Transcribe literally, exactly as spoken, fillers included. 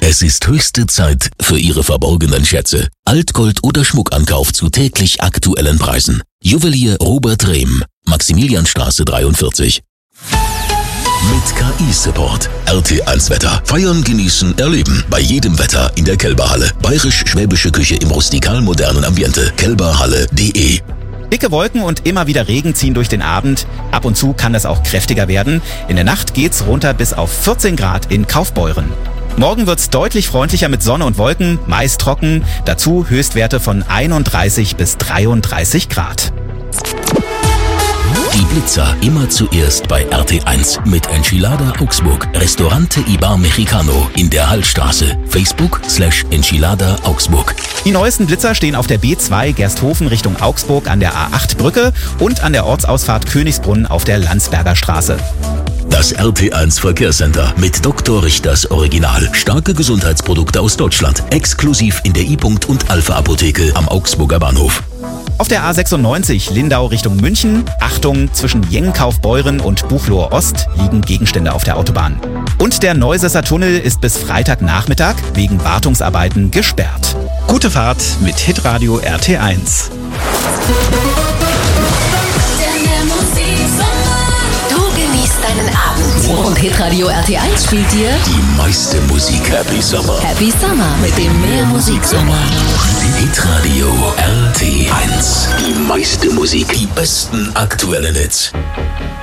Es ist höchste Zeit für Ihre verborgenen Schätze. Altgold oder Schmuckankauf zu täglich aktuellen Preisen. Juwelier Robert Rehm, Maximilianstraße dreiundvierzig. Mit K I-Support. R T eins Wetter. Feiern, genießen, erleben. Bei jedem Wetter in der Kelberhalle. Bayerisch-schwäbische Küche im rustikal-modernen Ambiente. kelberhalle punkt de. Dicke Wolken und immer wieder Regen ziehen durch den Abend. Ab und zu kann es auch kräftiger werden. In der Nacht geht's runter bis auf vierzehn Grad in Kaufbeuren. Morgen wird's deutlich freundlicher mit Sonne und Wolken, meist trocken. Dazu Höchstwerte von einunddreißig bis dreiunddreißig Grad. Die Blitzer immer zuerst bei R T eins mit Enchilada Augsburg. Restaurante Ibar Mexicano in der Hallstraße. Facebook slash Enchilada Augsburg. Die neuesten Blitzer stehen auf der B zwei Gersthofen Richtung Augsburg an der A acht Brücke und an der Ortsausfahrt Königsbrunn auf der Landsberger Straße. Das R T eins Verkehrscenter mit Doktor Richters Original. Starke Gesundheitsprodukte aus Deutschland. Exklusiv in der I-Punkt und Alpha-Apotheke am Augsburger Bahnhof. Auf der A sechsundneunzig Lindau Richtung München. Achtung, zwischen Jengenkaufbeuren und Buchloe Ost liegen Gegenstände auf der Autobahn. Und der Neusesser Tunnel ist bis Freitagnachmittag wegen Wartungsarbeiten gesperrt. Gute Fahrt mit Hitradio R T eins. Deinen Abend. Und Hitradio R T eins spielt dir die meiste Musik. Happy Summer. Happy Summer mit dem Mehrmusiksommer. Hitradio R T eins. Die meiste Musik. Die besten aktuellen Hits.